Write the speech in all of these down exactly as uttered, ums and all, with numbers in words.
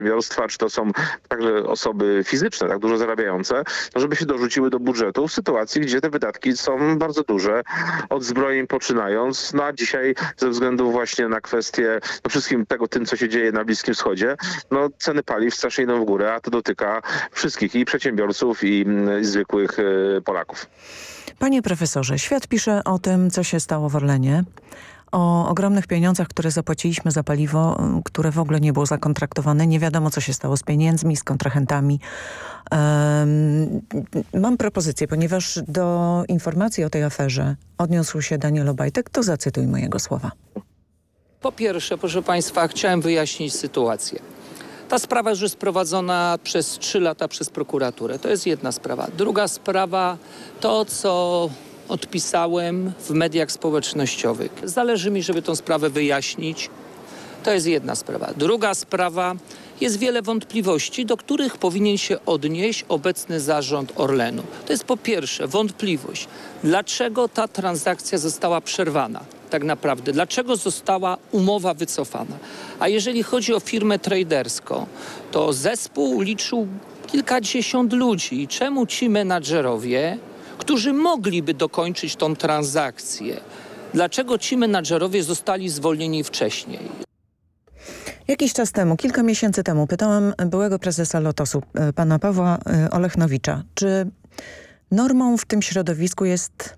przedsiębiorstwa, czy to są także osoby fizyczne, tak dużo zarabiające, no żeby się dorzuciły do budżetu w sytuacji, gdzie te wydatki są bardzo duże, od zbrojeń poczynając, no a dzisiaj ze względu właśnie na kwestię, no wszystkim tego, tym, co się dzieje na Bliskim Wschodzie, no ceny paliw strasznie idą w górę, a to dotyka wszystkich, i przedsiębiorców, i, i zwykłych y, Polaków. Panie profesorze, świat pisze o tym, co się stało w Orlenie, o ogromnych pieniądzach, które zapłaciliśmy za paliwo, które w ogóle nie było zakontraktowane. Nie wiadomo, co się stało z pieniędzmi, z kontrahentami. Um, mam propozycję, ponieważ do informacji o tej aferze odniósł się Daniel Obajtek, to zacytuj mojego słowa. Po pierwsze, proszę państwa, chciałem wyjaśnić sytuację. Ta sprawa już jest prowadzona przez trzy lata przez prokuraturę. To jest jedna sprawa. Druga sprawa, to co odpisałem w mediach społecznościowych. Zależy mi, żeby tę sprawę wyjaśnić. To jest jedna sprawa. Druga sprawa, jest wiele wątpliwości, do których powinien się odnieść obecny zarząd Orlenu. To jest po pierwsze wątpliwość, dlaczego ta transakcja została przerwana tak naprawdę, dlaczego została umowa wycofana. A jeżeli chodzi o firmę traderską, to zespół liczył kilkadziesiąt ludzi. Czemu ci menadżerowie, którzy mogliby dokończyć tą transakcję, dlaczego ci menadżerowie zostali zwolnieni wcześniej? Jakiś czas temu, kilka miesięcy temu, pytałam byłego prezesa Lotosu, pana Pawła Olechnowicza, czy normą w tym środowisku jest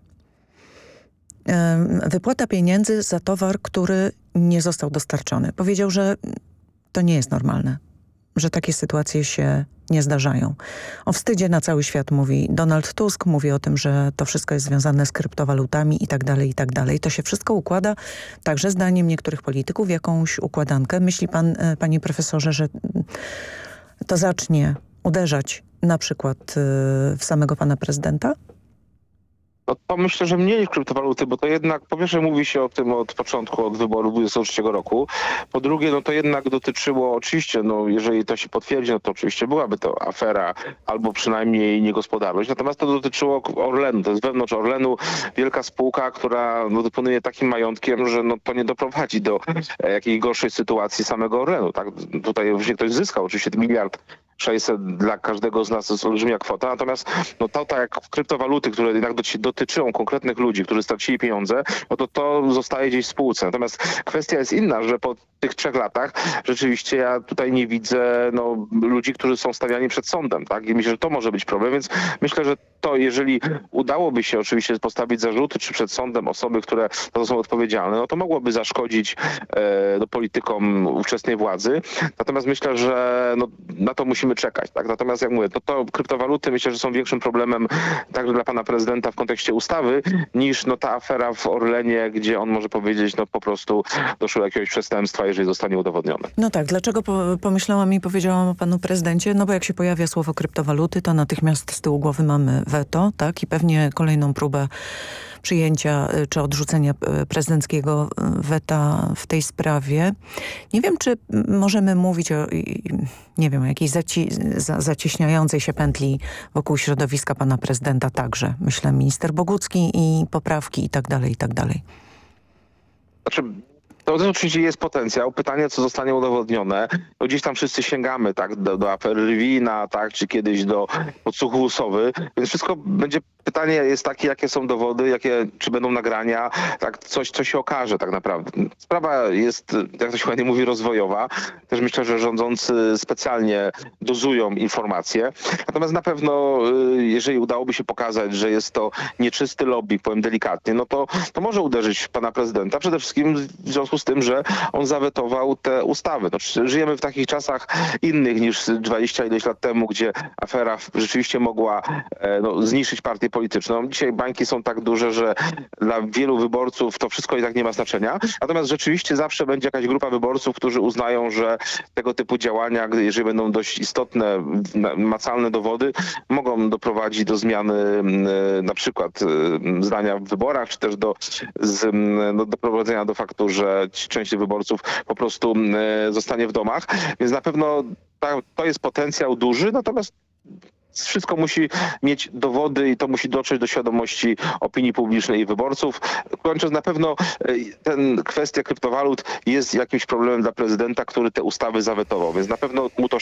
wypłata pieniędzy za towar, który nie został dostarczony. Powiedział, że to nie jest normalne, że takie sytuacje się nie zdarzają. O wstydzie na cały świat mówi Donald Tusk, mówi o tym, że to wszystko jest związane z kryptowalutami i tak dalej, i tak dalej. To się wszystko układa, także zdaniem niektórych polityków, w jakąś układankę. Myśli pan, panie profesorze, że to zacznie uderzać na przykład w samego pana prezydenta? No to myślę, że mniej niż kryptowaluty, bo to jednak, po pierwsze mówi się o tym od początku, od wyboru dwudziestego trzeciego roku. Po drugie, no to jednak dotyczyło, oczywiście, no jeżeli to się potwierdzi, no to oczywiście byłaby to afera albo przynajmniej niegospodarność. Natomiast to dotyczyło Orlenu. To jest wewnątrz Orlenu wielka spółka, która no, dysponuje takim majątkiem, że no, to nie doprowadzi do e, jakiejś gorszej sytuacji samego Orlenu. Tak? Tutaj właśnie ktoś zyskał oczywiście miliard sześćset dla każdego z nas to jest olbrzymia kwota, natomiast no to tak jak kryptowaluty, które jednak dotyczą konkretnych ludzi, którzy stracili pieniądze, no to to zostaje gdzieś w spółce. Natomiast kwestia jest inna, że po tych trzech latach rzeczywiście ja tutaj nie widzę no, ludzi, którzy są stawiani przed sądem, tak? I myślę, że to może być problem, więc myślę, że to jeżeli udałoby się oczywiście postawić zarzuty, czy przed sądem osoby, które to są odpowiedzialne, no to mogłoby zaszkodzić e, do politykom ówczesnej władzy. Natomiast myślę, że no, na to musimy czekać, tak? Natomiast jak mówię, to, to kryptowaluty myślę, że są większym problemem także dla pana prezydenta w kontekście ustawy, niż no, ta afera w Orlenie, gdzie on może powiedzieć, no po prostu doszło do jakiegoś przestępstwa, jeżeli zostanie udowodnione. No tak, dlaczego po, pomyślałam i powiedziałam o panu prezydencie? No bo jak się pojawia słowo kryptowaluty, to natychmiast z tyłu głowy mamy weto, tak? I pewnie kolejną próbę przyjęcia czy odrzucenia prezydenckiego weta w tej sprawie. Nie wiem, czy możemy mówić o, nie wiem, o jakiejś zaci za, zacieśniającej się pętli wokół środowiska pana prezydenta także. Myślę, minister Bogucki i poprawki i tak dalej, i tak dalej. Znaczy... To oczywiście jest potencjał. Pytanie, co zostanie udowodnione. No gdzieś tam wszyscy sięgamy tak, do, do afery Rywina, tak, czy kiedyś do podsłuchu Łusowy. Więc wszystko będzie, pytanie jest takie, jakie są dowody, jakie, czy będą nagrania, tak, coś, co się okaże tak naprawdę. Sprawa jest, jak to się ładnie mówi, rozwojowa. Też myślę, że rządzący specjalnie dozują informacje. Natomiast na pewno, jeżeli udałoby się pokazać, że jest to nieczysty lobbying, powiem delikatnie, no to, to może uderzyć w pana prezydenta. Przede wszystkim w związku z tym, że on zawetował te ustawy. No, żyjemy w takich czasach innych niż dwadzieścia ileś lat temu, gdzie afera rzeczywiście mogła no, zniszczyć partię polityczną. Dzisiaj bańki są tak duże, że dla wielu wyborców to wszystko i tak nie ma znaczenia. Natomiast rzeczywiście zawsze będzie jakaś grupa wyborców, którzy uznają, że tego typu działania, jeżeli będą dość istotne, macalne dowody, mogą doprowadzić do zmiany na przykład zdania w wyborach, czy też do, z, no, doprowadzenia do faktu, że część wyborców po prostu zostanie w domach. Więc na pewno ta, to jest potencjał duży, natomiast wszystko musi mieć dowody i to musi dotrzeć do świadomości opinii publicznej i wyborców. Kończąc, na pewno ten kwestia kryptowalut jest jakimś problemem dla prezydenta, który te ustawy zawetował, więc na pewno mu to